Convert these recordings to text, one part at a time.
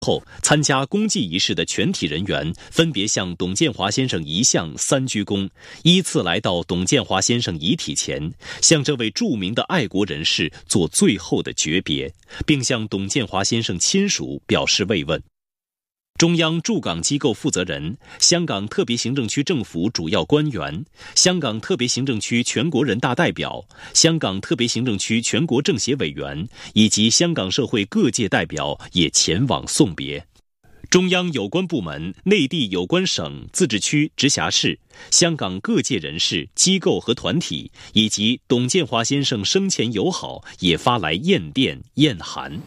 后，参加公祭仪式的全体人员分别向董建华先生遗像3鞠躬，依次来到董建华先生遗体前，向这位著名的爱国人士做最后的诀别，并向董建华先生亲属表示慰问。中央驻港机构负责人、香港特别行政区政府主要官员、香港特别行政区全国人大代表、香港特别行政区全国政协委员以及香港社会各界代表也前往送别。中央有关部门、内地有关省、自治区、直辖市、香港各界人士、机构和团体，以及董建华先生生前友好也发来唁电、唁函。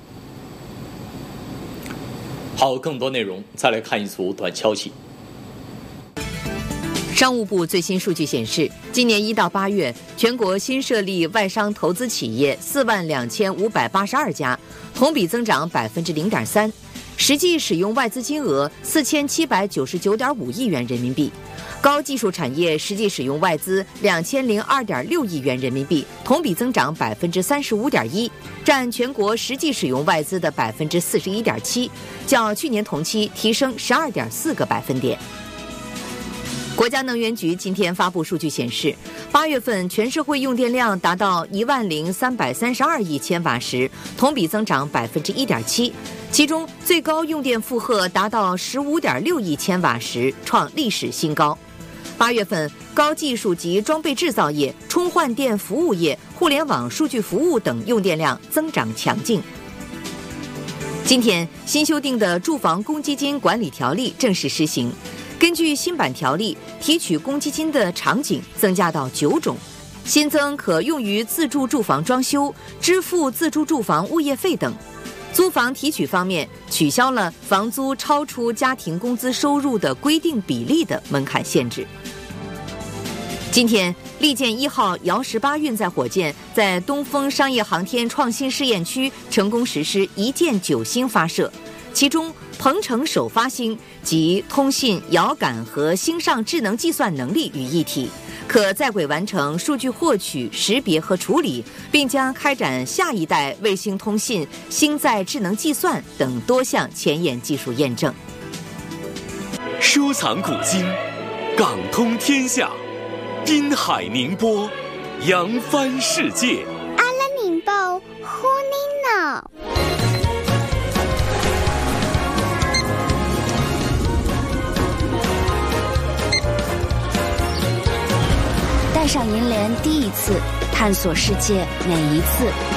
好，更多内容再来看一组短消息。 商务部最新数据显示，今年1到8月，全国新设立外商投资企业42582家，同比增长0.3%，实际使用外资金额4799.5亿元人民币。高技术产业实际使用外资2002.6亿元人民币，同比增长35.1%，占全国实际使用外资的41.7%，较去年同期提升12.4个百分点。国家能源局今天发布数据显示，8月份全社会用电量达到10332亿千瓦时，同比增长1.7%，其中最高用电负荷达到15.6亿千瓦时，创历史新高。8月份，高技术及装备制造业、充换电服务业、互联网数据服务等用电量增长强劲。今天，新修订的住房公积金管理条例正式施行。根据新版条例，提取公积金的场景增加到9种，新增可用于自住住房装修、支付自住住房物业费等。租房提取方面，取消了房租超出家庭工资收入的规定比例的门槛限制。今天，利剑1号遥18运载火箭在东风商业航天创新试验区成功实施1箭9星发射，其中鹏程首发星集通信、遥感和星上智能计算能力于一体，可在轨完成数据获取、识别和处理，并将开展下一代卫星通信、星载智能计算等多项前沿技术验证。 收藏古今，港通天下，滨海宁波，扬帆世界。 阿拉宁波，呼尼诺。带上银联第一次，探索世界每一次。